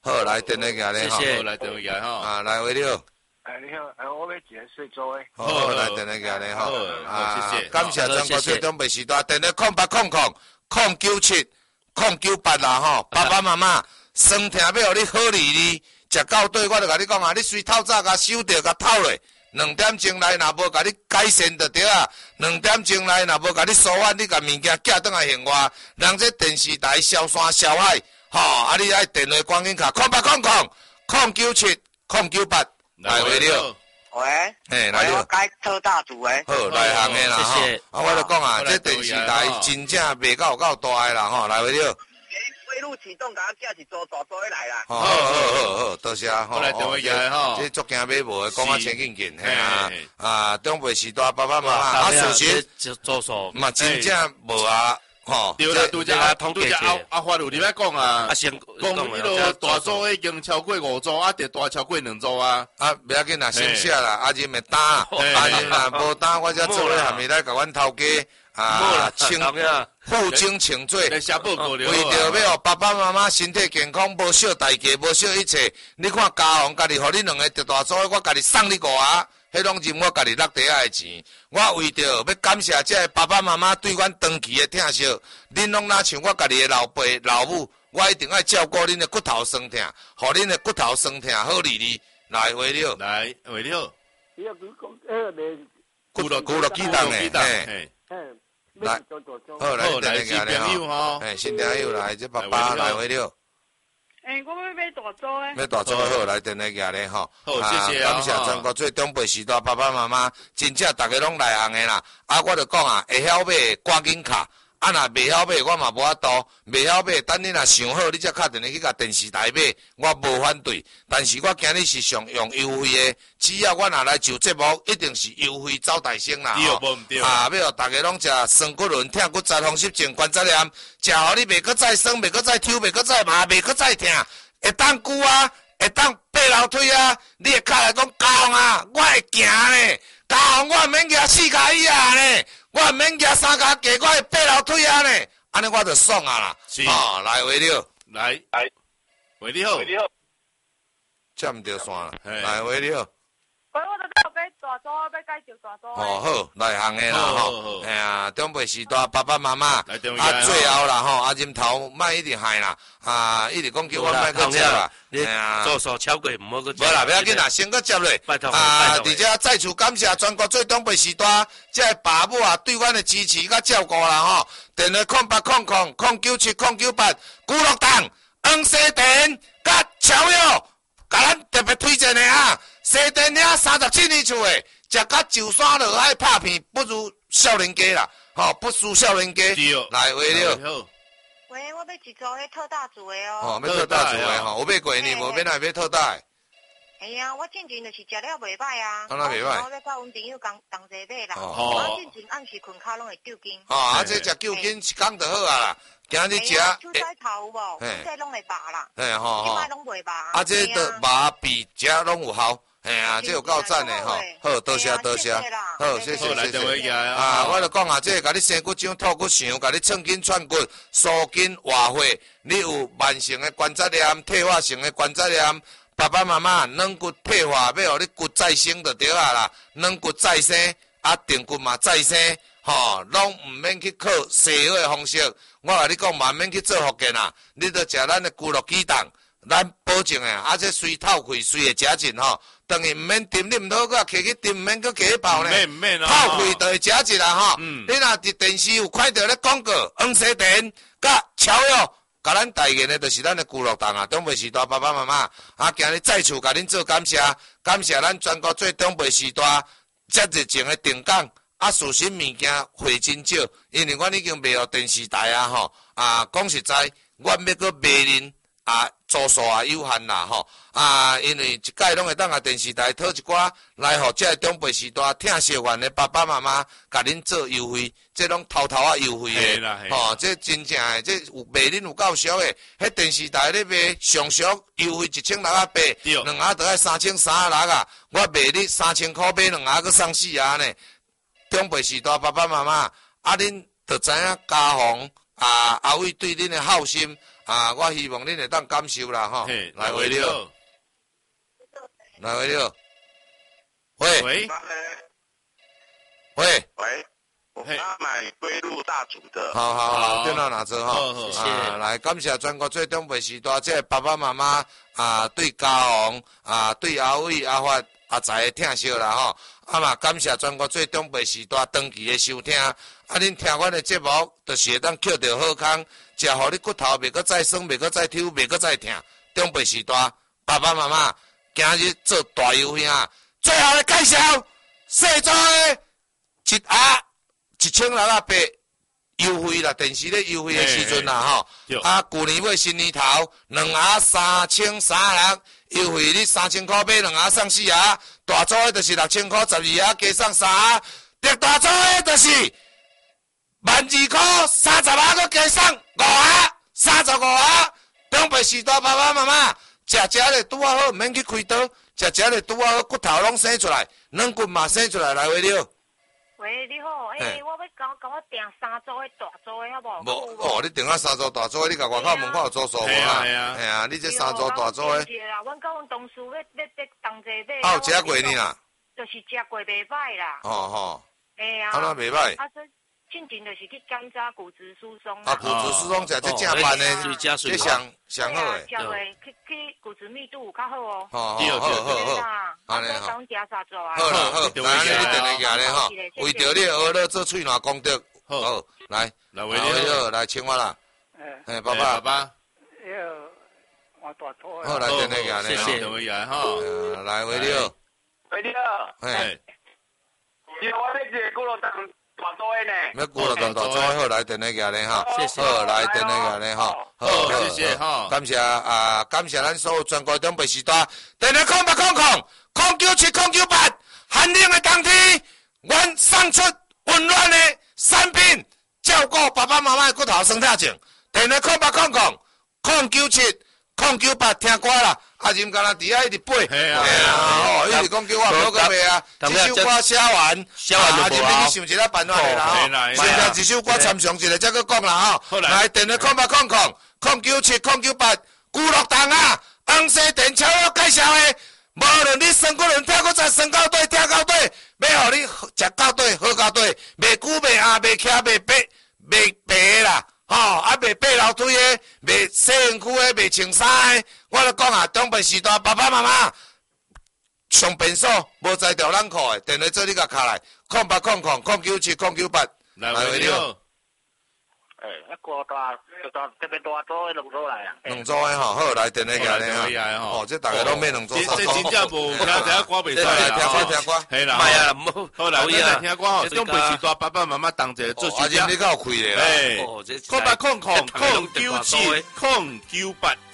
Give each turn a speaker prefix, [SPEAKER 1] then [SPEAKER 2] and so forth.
[SPEAKER 1] 好，来电话拿咧吼。
[SPEAKER 2] 谢谢，来电话拿吼。
[SPEAKER 1] 啊，来维六。
[SPEAKER 3] 你好，我要一个水粥诶。
[SPEAKER 1] 好，来电话拿咧吼。
[SPEAKER 2] 谢谢。
[SPEAKER 1] 感谢全国最中北时代电话08000998啦吼。爸爸妈妈，酸疼要互你好哩哩，食到对，我就甲你讲啊，你随透早甲收着甲透落。2点钟内若无甲你改善就对啊，2点钟内若无甲你疏远，你甲物件寄转来现外，人这电视台消山消海，你爱电话关紧卡08000978来回了。
[SPEAKER 4] 喂，
[SPEAKER 1] 来了。
[SPEAKER 4] 我改特大组诶。
[SPEAKER 1] 好，来行的啦
[SPEAKER 2] 谢谢。
[SPEAKER 1] 我就讲啊，这电视台真正袂够大的啦吼，来回了。
[SPEAKER 4] 飞路启动，甲我叫是大来啦。
[SPEAKER 1] 好，多谢吼。
[SPEAKER 2] 来电话拿吼。
[SPEAKER 1] 这足惊买无的，讲啊前紧，嘿啊，中北时代爸爸妈妈事实
[SPEAKER 2] 就做数
[SPEAKER 1] 嘛真正无啊，吼。
[SPEAKER 2] 对啦，拄则阿发如你要讲啊，先讲迄落大组已经超过5组，得大超过2组啊。
[SPEAKER 1] 不要紧啦，先写啦，阿仁会打，阿仁若无打，我才做伙下面来甲阮头家负荆请罪，为着要爸爸妈妈身体健康，无少代价，无少一切。你看家红家己，互你2个得大组，我家己送你5啊，迄拢是我家己落地下的钱。我为着要感谢这爸爸妈妈对阮长期的疼惜，恁拢若像我家己的老爸老母，我一定爱照顾恁的骨头酸痛，互恁的骨头酸痛好哩哩。来回了，
[SPEAKER 2] 来回了，
[SPEAKER 1] 骨落鸡蛋
[SPEAKER 2] 诶，
[SPEAKER 1] 来，好来，
[SPEAKER 2] 新朋友吼，
[SPEAKER 1] 新朋友来，这爸爸来回了。
[SPEAKER 5] 我要买大组诶。
[SPEAKER 1] 要大组好，来电话拿咧吼。
[SPEAKER 2] 好，谢谢
[SPEAKER 1] 感谢全国最中北时代爸爸妈妈，真正大家拢来行的啦。我就讲啊，会晓买赶紧卡，若袂晓买，我嘛无法度。袂晓买，等你若想好，你才敲电话去甲电视台买，我无反对。但是我今日是上用优惠的，只要我若来就节目，一定是优惠招待生啦。要互大家拢食酸骨轮、疼骨质、风湿症、关节炎，食互你袂搁再酸，袂搁再抽，袂搁再麻，袂搁再疼，会当久啊，会当爬楼梯啊。你会敲来讲家红啊，我会行呢。家红我免举4脚椅啊呢，我免举3脚架，我会爬楼梯啊呢。安尼我就爽啊啦。来回了，
[SPEAKER 2] 来回你好，
[SPEAKER 1] 接毋着线啦，来回了。
[SPEAKER 5] 我就要买大组，要介绍大组。
[SPEAKER 1] 好，来行的啦吼。中北时代爸爸妈妈，最后啦吼，阿仁头莫一直害啦，一直讲叫我莫去接啦。
[SPEAKER 2] 做数超过唔好去接。
[SPEAKER 1] 无啦，不要紧啦，先去接咧。而且再次感谢全国最东北时代这爸母对阮的支持甲照顾啦吼。电话08000978，古乐档、黄西田甲超友，甲咱特别推荐的西田遐37年厝的，食甲就山落海拍片，不如少年家啦，不输少年家。来回了。
[SPEAKER 4] 喂，我要一组迄特大组的哦。
[SPEAKER 1] 要特大组的有买过呢，无免来买特大。
[SPEAKER 4] 我进前就是食了袂歹啊。
[SPEAKER 1] 当然袂歹。
[SPEAKER 4] 我要甲阮朋友同齐买啦。我进前暗时困觉拢会丢筋。
[SPEAKER 1] 这食旧筋一工就好啊啦。今日食。
[SPEAKER 4] 出菜头有无？出菜拢会拔啦。即摆拢袂拔。
[SPEAKER 1] 这都拔比食拢有效。这有够赞的吼。好，多谢。好，谢谢。我就讲这甲你生骨掌、吐骨肠，甲你寸筋串骨、疏筋活血。你有慢性的关节炎、退化性的关节炎。爸爸妈妈软骨退化，要互你骨再生就对啊啦，软骨再生，定骨嘛再生，拢唔免去靠西药的方式。我甲你讲，慢慢去做福建啦，你着食咱的骨肉鸡蛋，咱保证诶，这水透气，水会食尽等于唔免炖，你唔好搁摕去炖，唔免搁摕去爆呢。透气就会食一啦你若伫电视有看到咧广告，黄西田甲超友。甲咱代言的，就是咱的古乐档东北时代爸爸妈妈今日再次甲恁做感谢，感谢咱全国最东北时代这热情的定岗，事实物件货真少，因为阮已经卖互电视台讲实在，阮要搁卖恁组数有限啦因为一届拢会当电视台讨一寡来互这中北时代疼惜阮的爸爸妈妈，甲恁做优惠，这拢偷优惠的，这真正的，这有卖恁有够俗的，迄电视台咧卖上俗优惠1680，2盒就要3360我卖你3000块买2盒，搁送4盒呢。中北时代爸爸妈妈，恁就知影家红阿伟对恁的好心。 我希望恁会当感受啦吼。来喂了，来喂了，喂
[SPEAKER 2] 喂
[SPEAKER 1] 喂。
[SPEAKER 6] 我刚买龟鹿大组的。
[SPEAKER 1] 好，电脑拿着哈。
[SPEAKER 2] 谢谢。
[SPEAKER 1] 来，感谢全国最长辈时代，这爸爸妈妈对家王对阿伟、阿发、阿财的疼惜啦吼。嘛，感谢全国最长辈时代长期的收听。恁听阮的节目，就是会当捡到好康，食互你骨头袂阁再酸，袂阁再抽，袂阁再疼。长辈时代，爸爸妈妈今日做大有兄，最后的介绍，细组的168优惠啦，电视咧优惠的时阵啦吼，旧年尾新年头2盒3300，优惠你3000块买2盒送4盒，大组的就是6000块12盒加送3盒，特大组的就是12000块30盒搁加送5盒35盒，长辈时代爸爸妈妈食咧拄啊好，免去开刀，食咧拄啊好，骨头拢生出来，软骨嘛生出来，来喂了。
[SPEAKER 4] 喂，你好，我要甲我订3组的大组的，好
[SPEAKER 1] 无？你订啊3组大组的，你甲外口门口有做数无啊？系啊，你这3组大组的。
[SPEAKER 4] 阮甲阮同事要同齐买。
[SPEAKER 1] 有食过呢啦？
[SPEAKER 4] 就是食过袂歹啦。
[SPEAKER 1] 哦。
[SPEAKER 4] 哎啊。
[SPEAKER 1] 安怎袂歹？
[SPEAKER 4] 进前就是去检查骨质疏松。
[SPEAKER 1] 骨质疏松食这正办的，这上好诶。
[SPEAKER 4] 去骨质密度有较好哦。
[SPEAKER 1] 好。安尼吼。好，来，你电话举咧吼，为着你儿乐做喙烂功德。好，来喂了，来请我啦。爸爸。
[SPEAKER 3] 我大错。
[SPEAKER 1] 好，来电话举咧，
[SPEAKER 2] 谢谢电话举吼。
[SPEAKER 1] 来喂了。
[SPEAKER 3] 喂了。我要一个骨头当。大组的呢？
[SPEAKER 1] 要骨头当大组好，来电话举咧哈。
[SPEAKER 2] 谢谢。
[SPEAKER 1] 好，来电话举咧哈。
[SPEAKER 2] 好，谢谢哈。
[SPEAKER 1] 感谢感谢咱所有全国长辈时代，电话0800097098，寒冷的冬天，阮送出温暖的产品，照顾爸爸妈妈的骨头生态症。电话0800097098，听歌啦。人敢若伫遐一直背，一直讲叫我好个背啊！一首歌写完就无啊！想一个办法的啦吼，现在一首歌参详一下再去讲啦吼。来电话0800097098，古乐堂啊，红色电超我介绍的，无论你酸骨轮跳，搁再酸到底，跳到底，要互你食到底，好到底，袂久袂硬，袂徛袂白，袂白啦。袂爬楼梯的，袂洗身躯的，袂穿衫的，我咧讲啊，长辈时代爸爸妈妈上便所无在吊咱裤的，电话做你甲卡来0800097098，
[SPEAKER 2] 来喂了。
[SPEAKER 3] 个特别大组的2组来啊。
[SPEAKER 1] 2组的吼，好来电话举咧吼。这大家拢买2组。
[SPEAKER 2] 这真正无听歌袂使啦。
[SPEAKER 1] 听歌。
[SPEAKER 2] 系啦。
[SPEAKER 7] 卖啊，
[SPEAKER 2] 好啦，你来听歌吼，长辈时代爸爸妈妈同齐做事。
[SPEAKER 1] 你够开咧啦。
[SPEAKER 2] 0800097098。